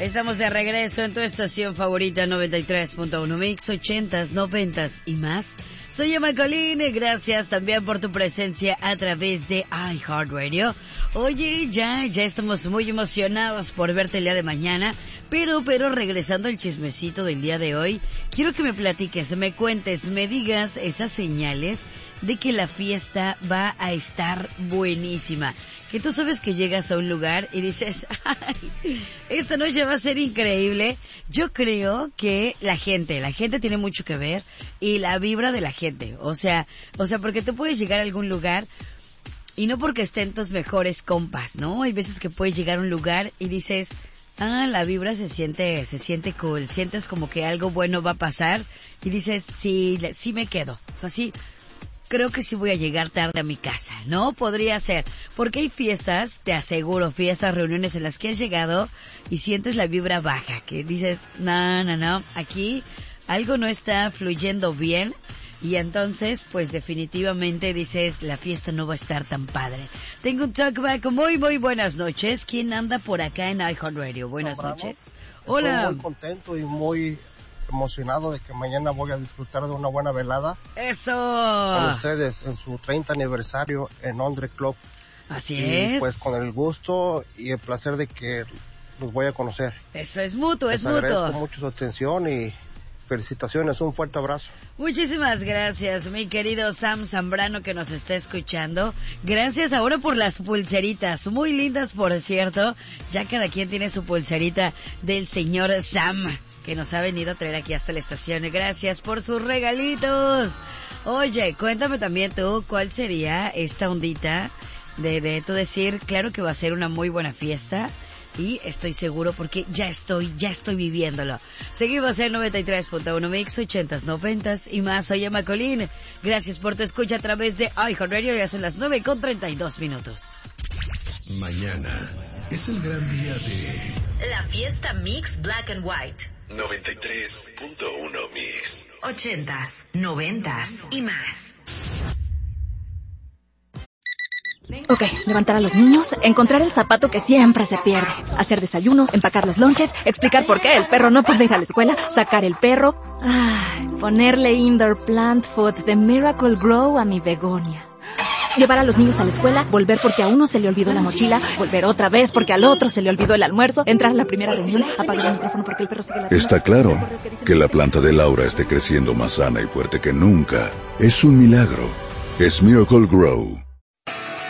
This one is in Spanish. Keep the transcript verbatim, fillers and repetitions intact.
Estamos de regreso en tu estación favorita noventa y tres punto uno Mix, ochentas, noventas y más. Soy Emma Colín, gracias también por tu presencia a través de iHeartRadio. Oye, ya, ya estamos muy emocionados por verte el día de mañana, pero, pero regresando al chismecito del día de hoy, quiero que me platiques, me cuentes, me digas esas señales de que la fiesta va a estar buenísima. Que tú sabes que llegas a un lugar y dices, ay, esta noche va a ser increíble. Yo creo que la gente, la gente tiene mucho que ver y la vibra de la gente. O sea, o sea, porque tú puedes llegar a algún lugar y no porque estén tus mejores compas, ¿no? Hay veces que puedes llegar a un lugar y dices, ah, la vibra se siente, se siente cool. Sientes como que algo bueno va a pasar y dices, sí, sí me quedo. O sea, sí. Creo que sí voy a llegar tarde a mi casa, ¿no? Podría ser. Porque hay fiestas, te aseguro, fiestas, reuniones en las que has llegado y sientes la vibra baja, que dices, no, no, no, aquí algo no está fluyendo bien y entonces, pues definitivamente dices, la fiesta no va a estar tan padre. Tengo un talkback, muy, muy buenas noches. ¿Quién anda por acá en iHeartRadio? Buenas Sobrano. noches. Hola. Estoy muy contento y muy emocionado de que mañana voy a disfrutar de una buena velada. ¡Eso! Con ustedes en su treinta aniversario en Ondre Club. Así y es. Pues con el gusto y el placer de que los voy a conocer. Eso es mutuo, Les es mutuo. agradezco mucho su atención y felicitaciones, un fuerte abrazo. Muchísimas gracias, mi querido Sam Zambrano que nos está escuchando. Gracias ahora por las pulseritas, muy lindas por cierto. Ya cada quien tiene su pulserita del señor Sam, que nos ha venido a traer aquí hasta la estación. Gracias por sus regalitos. Oye, cuéntame también tú, ¿cuál sería esta ondita de, de tú decir, claro que va a ser una muy buena fiesta? Y estoy seguro porque ya estoy, ya estoy viviéndolo. Seguimos en noventa y tres punto uno Mix, ochentas, noventas y más. Soy Emma Colín. Gracias por tu escucha a través de iHeartRadio. Ya son las nueve con treinta y dos minutos. Mañana es el gran día de la fiesta Mix Black and White. noventa y tres punto uno Mix. Ochentas, noventas y más. Ok, levantar a los niños, encontrar el zapato que siempre se pierde, hacer desayuno, empacar los lonches, explicar por qué el perro no puede ir a la escuela, sacar el perro, ay, ponerle indoor plant food de Miracle Grow a mi begonia. Llevar a los niños a la escuela, volver porque a uno se le olvidó la mochila, volver otra vez porque al otro se le olvidó el almuerzo, entrar a la primera reunión, apagar el micrófono porque el perro sigue ladrando. Está claro que la planta de Laura esté creciendo más sana y fuerte que nunca. Es un milagro. Es Miracle Grow.